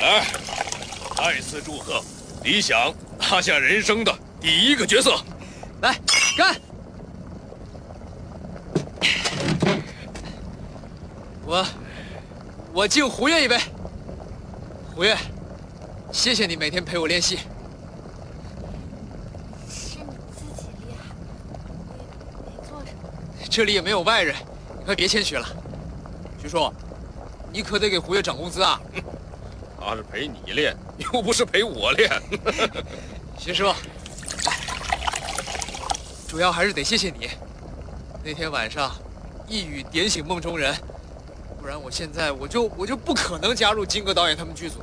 来，再次祝贺理想拿下人生的第1个角色。 来，干！我敬胡越一杯。胡越，谢谢你每天陪我练习。 是你自己厉害，我也没做什么。 这里也没有外人，你快别谦虚了。徐叔，你可得给胡越涨工资啊！ 他是陪你练，又不是陪我练。 徐叔，主要还是得谢谢你。那天晚上，一语点醒梦中人，不然我现在我就不可能加入金戈导演他们剧组。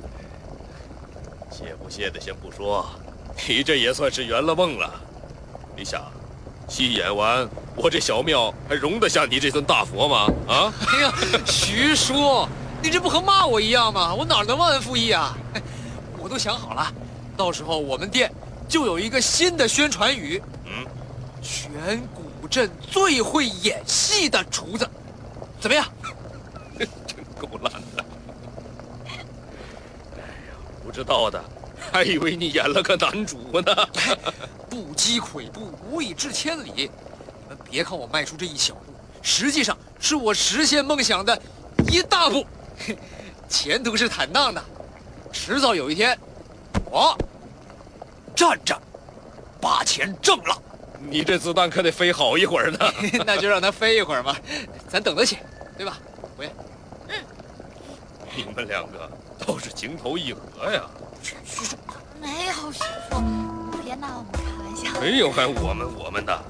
谢不谢的先不说，你这也算是圆了梦了。李想，戏演完，我这小庙还容得下你这尊大佛吗？啊！ 哎呀，徐叔，你这不和骂我一样吗？我哪能忘恩负义啊？我都想好了，到时候我们店就有一个新的宣传语，全古镇最会演戏的厨子，怎么样？ 真够烂的！哎呀，不知道的，还以为你演了个男主呢。 不积跬步，无以至千里。你们别看我迈出这一小步，实际上是我实现梦想的一大步。前途是坦荡的，迟早有一天，我站着把钱挣了。 你这子弹可得飞好一会儿呢。 那就让它飞一会儿嘛，咱等得起，对吧，胡爷？ 你们2个倒是情投意合呀。 徐叔，没有徐叔，别拿我们开玩笑。 没有还我们的。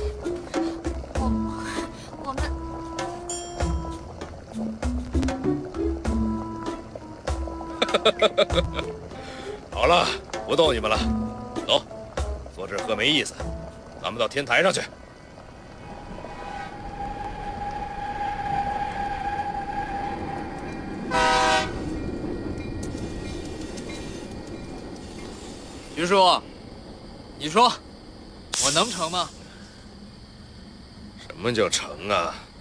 我们。 好了，不逗你们了，走，坐这儿喝没意思，咱们到天台上去。 徐叔，你说我能成吗？ 什么叫成啊？